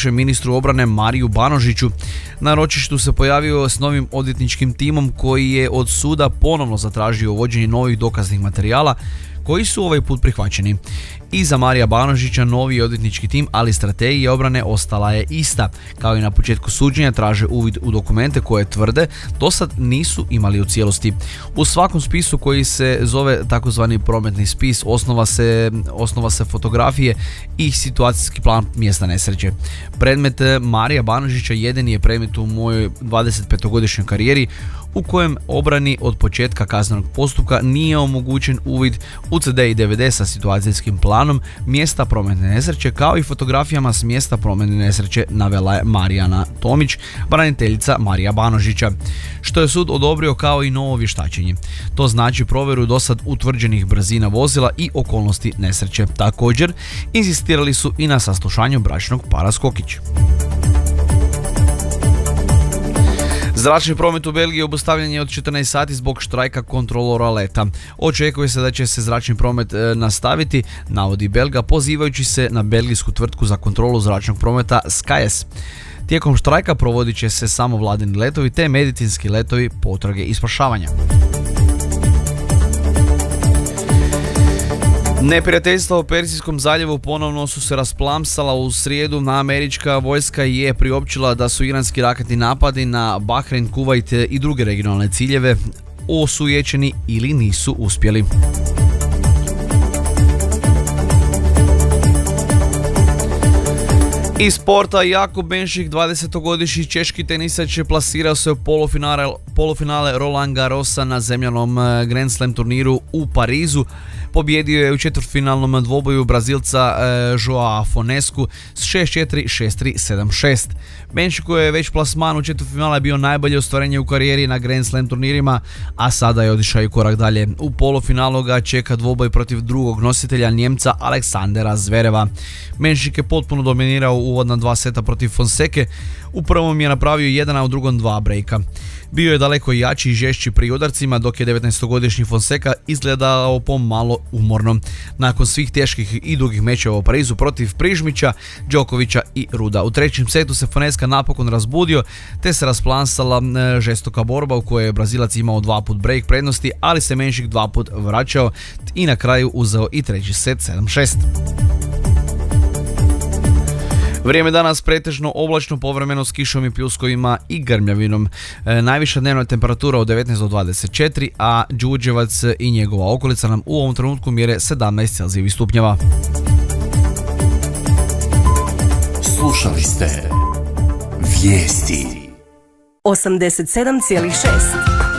bivšem ministru obrane Mariju Banožiću. Na ročištu se pojavio s novim odvjetničkim timom koji je od suda ponovno zatražio uvođenje novih dokaznih materijala koji su ovaj put prihvaćeni. I za Marija Banožića novi odvjetnički tim, ali strategija obrane ostala je ista. Kao i na početku suđenja traže uvid u dokumente koje tvrde dosad nisu imali u cijelosti. U svakom spisu koji se zove takozvani prometni spis osnova se fotografije i situacijski plan mjesta nesreće. Predmet Marija Banožića jedini je predmet u mojoj 25-godišnjoj karijeri u kojem obrani od početka kaznenog postupka nije omogućen uvid u CD i DVD sa situacijskim planom mjesta prometne nesreće kao i fotografijama s mjesta prometne nesreće, navela je Marijana Tomić, braniteljica Marija Banožića, što je sud odobrio kao i novo vještačenje. To znači provjeru dosad utvrđenih brzina vozila i okolnosti nesreće. Također, inzistirali su i na saslušanju bračnog para Skokić. Zračni promet u Belgiji obustavljen je od 14 sati zbog štrajka kontrolora leta. Očekuje se da će se zračni promet nastaviti, navodi Belga, pozivajući se na belgijsku tvrtku za kontrolu zračnog prometa SkyS. Tijekom štrajka provodit će se samo vladini letovi te medicinski letovi potrage i spašavanja. Neprijateljstva u Persijskom zaljevu ponovno su se rasplamsala u srijedu. Američka vojska je priopćila da su iranski raketni napadi na Bahrein, Kuvajt i druge regionalne ciljeve osujećeni ili nisu uspjeli. Iz sporta Jakub Benšik, 20-godišnji češki tenisač, plasirao se u polufinale Roland Garrosa na zemljanom Grand Slam turniru u Parizu. Pobjedio je u četvrtfinalnom dvoboju Brazilca Joao Fonescu s 6-4, 6-3, 7-6. Benšiku je već plasman u četvrtfinale bio najbolje ostvarenje u karijeri na Grand Slam turnirima, a sada je otišao i korak dalje. U polufinalu ga čeka dvoboj protiv drugog nositelja, Njemca Aleksandera Zvereva. Benšik je potpuno dominirao uvodna 2 seta protiv Fonseke. U prvom je napravio 1, a u drugom 2 brejka. Bio je daleko jači i žešći pri udarcima, dok je 19-godišnji Fonseca izgledao pomalo umorno. Nakon svih teških i dugih mečeva u Parizu protiv Prižmića, Đokovića i Ruda. U trećem setu se Fonesca napokon razbudio, te se rasplansala žestoka borba u kojoj je Brazilac imao 2 put break prednosti, ali se Benšik 2 put vraćao i na kraju uzeo i treći set 7-6. Vrijeme danas pretežno oblačno, povremeno s kišom i pljuskovima i grmljavinom. Najviša dnevna temperatura od 19 do 24, a Đurđevac i njegova okolica nam u ovom trenutku mjere 17 Celzijevih stupnjeva. Slušali ste Vijesti 87,6